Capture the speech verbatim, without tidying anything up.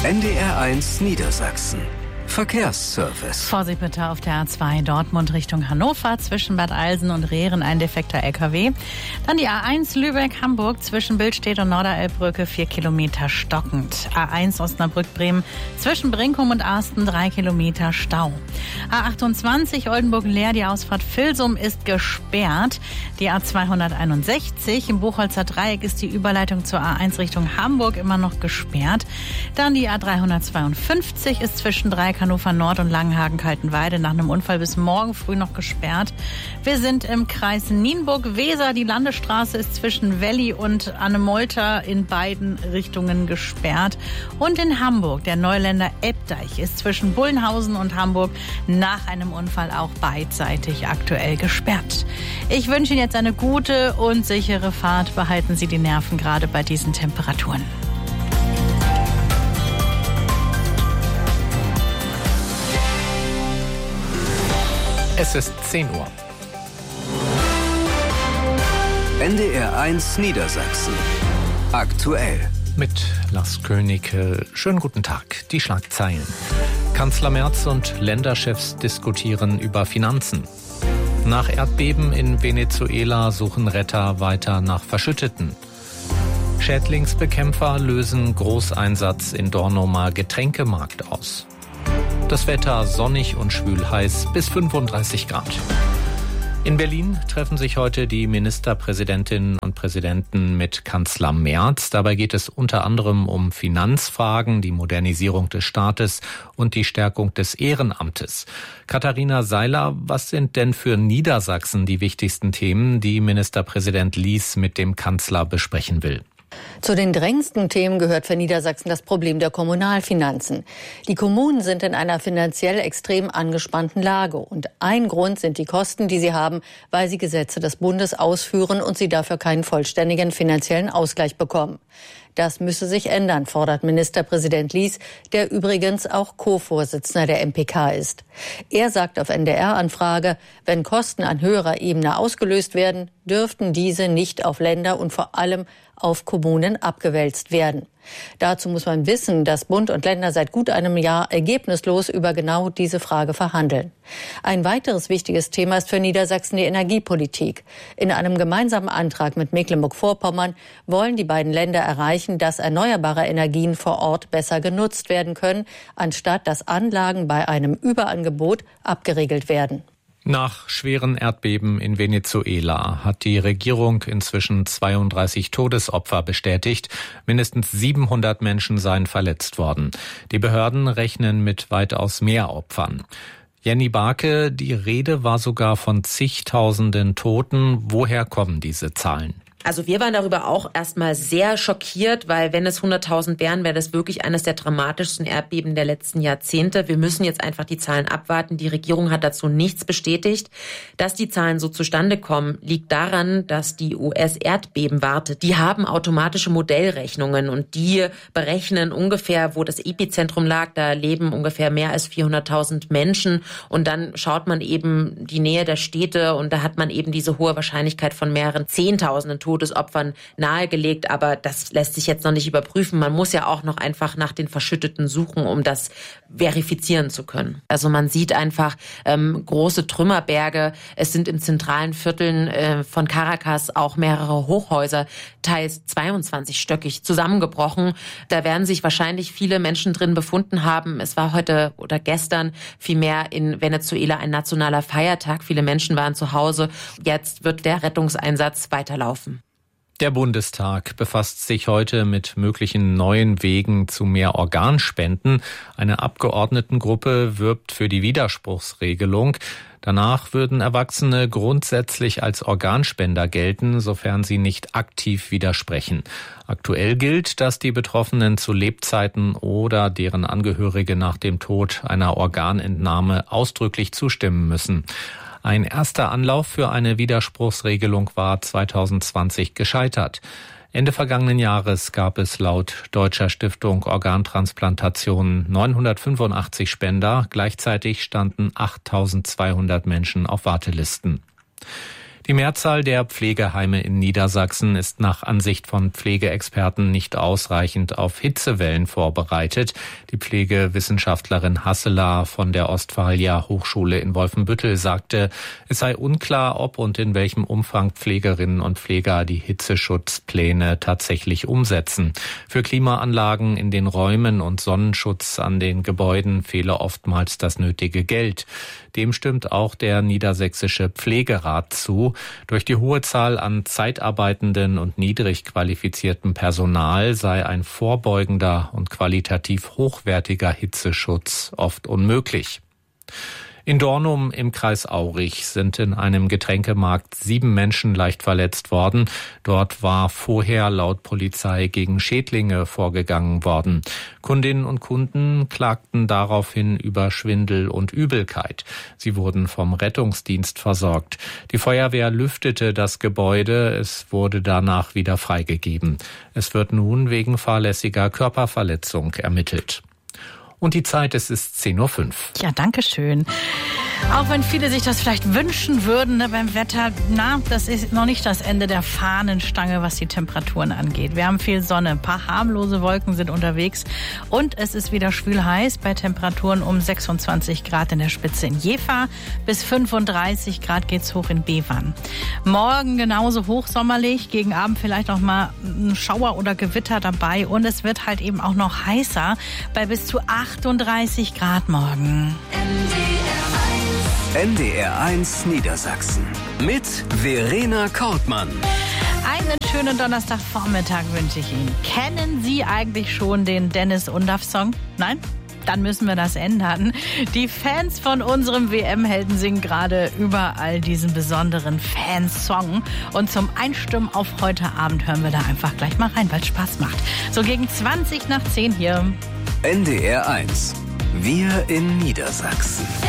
N D R eins Niedersachsen. Verkehrsservice. Vorsicht bitte auf der A zwei Dortmund Richtung Hannover zwischen Bad Eilsen und Rehren ein defekter L K W. Dann die A eins Lübeck-Hamburg zwischen Billstedt und Norderelbbrücke vier Kilometer stockend. A eins Osnabrück-Bremen zwischen Brinkum und Arsten drei Kilometer Stau. A achtundzwanzig Oldenburg-Leer, die Ausfahrt Vilsum ist gesperrt. Die A zweihunderteinundsechzig im Buchholzer Dreieck ist die Überleitung zur A eins Richtung Hamburg immer noch gesperrt. Dann die A dreihundertzweiundfünfzig ist zwischen Dreieck Hannover Nord und Langenhagen-Kaltenweide nach einem Unfall bis morgen früh noch gesperrt. Wir sind im Kreis Nienburg-Weser. Die Landesstraße ist zwischen Welli und Annemolter in beiden Richtungen gesperrt. Und in Hamburg, der Neuländer Eppdeich ist zwischen Bullenhausen und Hamburg nach einem Unfall auch beidseitig aktuell gesperrt. Ich wünsche Ihnen jetzt eine gute und sichere Fahrt. Behalten Sie die Nerven gerade bei diesen Temperaturen. Es ist zehn Uhr. N D R eins Niedersachsen. Aktuell. Mit Lars Königke. Schönen guten Tag. Die Schlagzeilen. Kanzler Merz und Länderchefs diskutieren über Finanzen. Nach Erdbeben in Venezuela suchen Retter weiter nach Verschütteten. Schädlingsbekämpfer lösen Großeinsatz in Dornumer Getränkemarkt aus. Das Wetter sonnig und schwül heiß bis fünfunddreißig Grad. In Berlin treffen sich heute die Ministerpräsidentinnen und Präsidenten mit Kanzler Merz. Dabei geht es unter anderem um Finanzfragen, die Modernisierung des Staates und die Stärkung des Ehrenamtes. Katharina Seiler, was sind denn für Niedersachsen die wichtigsten Themen, die Ministerpräsident Lies mit dem Kanzler besprechen will? Zu den drängendsten Themen gehört für Niedersachsen das Problem der Kommunalfinanzen. Die Kommunen sind in einer finanziell extrem angespannten Lage. Und ein Grund sind die Kosten, die sie haben, weil sie Gesetze des Bundes ausführen und sie dafür keinen vollständigen finanziellen Ausgleich bekommen. Das müsse sich ändern, fordert Ministerpräsident Lies, der übrigens auch Co-Vorsitzender der M P K ist. Er sagt auf N D R-Anfrage, wenn Kosten an höherer Ebene ausgelöst werden, dürften diese nicht auf Länder und vor allem auf Kommunen abgewälzt werden. Dazu muss man wissen, dass Bund und Länder seit gut einem Jahr ergebnislos über genau diese Frage verhandeln. Ein weiteres wichtiges Thema ist für Niedersachsen die Energiepolitik. In einem gemeinsamen Antrag mit Mecklenburg-Vorpommern wollen die beiden Länder erreichen, dass erneuerbare Energien vor Ort besser genutzt werden können, anstatt dass Anlagen bei einem Überangebot abgeregelt werden. Nach schweren Erdbeben in Venezuela hat die Regierung inzwischen zweiunddreißig Todesopfer bestätigt. Mindestens siebenhundert Menschen seien verletzt worden. Die Behörden rechnen mit weitaus mehr Opfern. Jenny Barke, die Rede war sogar von zigtausenden Toten. Woher kommen diese Zahlen? Also wir waren darüber auch erstmal sehr schockiert, weil wenn es hunderttausend wären, wäre das wirklich eines der dramatischsten Erdbeben der letzten Jahrzehnte. Wir müssen jetzt einfach die Zahlen abwarten. Die Regierung hat dazu nichts bestätigt. Dass die Zahlen so zustande kommen, liegt daran, dass die U S-Erdbebenwarte, die haben automatische Modellrechnungen und die berechnen ungefähr, wo das Epizentrum lag. Da leben ungefähr mehr als vierhunderttausend Menschen und dann schaut man eben die Nähe der Städte und da hat man eben diese hohe Wahrscheinlichkeit von mehreren Zehntausenden Todesopfern nahegelegt, aber das lässt sich jetzt noch nicht überprüfen. Man muss ja auch noch einfach nach den Verschütteten suchen, um das verifizieren zu können. Also man sieht einfach ähm, große Trümmerberge. Es sind in zentralen Vierteln äh, von Caracas auch mehrere Hochhäuser, teils zweiundzwanzigstöckig, zusammengebrochen. Da werden sich wahrscheinlich viele Menschen drin befunden haben. Es war heute oder gestern vielmehr in Venezuela ein nationaler Feiertag. Viele Menschen waren zu Hause. Jetzt wird der Rettungseinsatz weiterlaufen. Der Bundestag befasst sich heute mit möglichen neuen Wegen zu mehr Organspenden. Eine Abgeordnetengruppe wirbt für die Widerspruchsregelung. Danach würden Erwachsene grundsätzlich als Organspender gelten, sofern sie nicht aktiv widersprechen. Aktuell gilt, dass die Betroffenen zu Lebzeiten oder deren Angehörige nach dem Tod einer Organentnahme ausdrücklich zustimmen müssen. Ein erster Anlauf für eine Widerspruchsregelung war zweitausendzwanzig gescheitert. Ende vergangenen Jahres gab es laut Deutscher Stiftung Organtransplantation neunhundertfünfundachtzig Spender. Gleichzeitig standen achttausendzweihundert Menschen auf Wartelisten. Die Mehrzahl der Pflegeheime in Niedersachsen ist nach Ansicht von Pflegeexperten nicht ausreichend auf Hitzewellen vorbereitet. Die Pflegewissenschaftlerin Hasseler von der Ostfalia Hochschule in Wolfenbüttel sagte, es sei unklar, ob und in welchem Umfang Pflegerinnen und Pfleger die Hitzeschutzpläne tatsächlich umsetzen. Für Klimaanlagen in den Räumen und Sonnenschutz an den Gebäuden fehle oftmals das nötige Geld. Dem stimmt auch der Niedersächsische Pflegerat zu. Durch die hohe Zahl an zeitarbeitenden und niedrig qualifiziertem Personal sei ein vorbeugender und qualitativ hochwertiger Hitzeschutz oft unmöglich. In Dornum im Kreis Aurich sind in einem Getränkemarkt sieben Menschen leicht verletzt worden. Dort war vorher laut Polizei gegen Schädlinge vorgegangen worden. Kundinnen und Kunden klagten daraufhin über Schwindel und Übelkeit. Sie wurden vom Rettungsdienst versorgt. Die Feuerwehr lüftete das Gebäude. Es wurde danach wieder freigegeben. Es wird nun wegen fahrlässiger Körperverletzung ermittelt. Und die Zeit, es ist zehn Uhr fünf. Ja, danke schön. Auch wenn viele sich das vielleicht wünschen würden, ne, beim Wetter, na, das ist noch nicht das Ende der Fahnenstange, was die Temperaturen angeht. Wir haben viel Sonne, ein paar harmlose Wolken sind unterwegs und es ist wieder schwül heiß bei Temperaturen um sechsundzwanzig Grad in der Spitze in Jever, bis fünfunddreißig Grad geht's hoch in Bevan. Morgen genauso hochsommerlich, gegen Abend vielleicht noch mal ein Schauer oder Gewitter dabei und es wird halt eben auch noch heißer bei bis zu achtunddreißig Grad morgen. N D R eins Niedersachsen mit Verena Kortmann. Einen schönen Donnerstagvormittag wünsche ich Ihnen. Kennen Sie eigentlich schon den Dennis Undaff-Song? Nein? Dann müssen wir das ändern. Die Fans von unserem W M-Helden singen gerade überall diesen besonderen Fansong. Und zum Einstimmen auf heute Abend hören wir da einfach gleich mal rein, weil es Spaß macht. So gegen zwanzig nach zehn hier. N D R eins. Wir in Niedersachsen.